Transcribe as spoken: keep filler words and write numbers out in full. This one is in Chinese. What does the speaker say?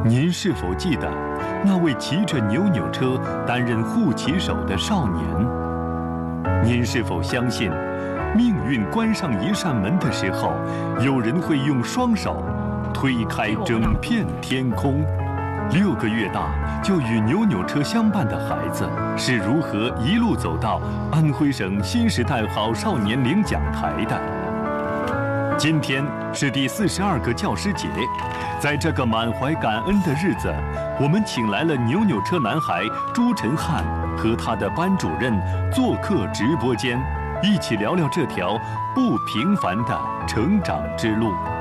您是否记得那位骑着扭扭车担任护旗手的少年？您是否相信，命运关上一扇门的时候，有人会用双手推开整片天空？六个月大就与扭扭车相伴的孩子是如何一路走到安徽省新时代好少年领奖台的？今天是第四十二个教师节，在这个满怀感恩的日子，我们请来了扭扭车男孩朱晨汉和他的班主任做客直播间，一起聊聊这条不平凡的成长之路。